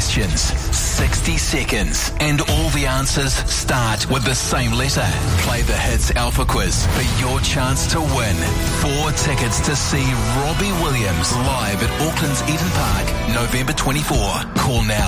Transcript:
questions, 60 seconds, and all the answers start with the same letter. Play the Hits Alpha Quiz for your chance to win 4 tickets to see Robbie Williams live at Auckland's Eden Park, November 24. Call now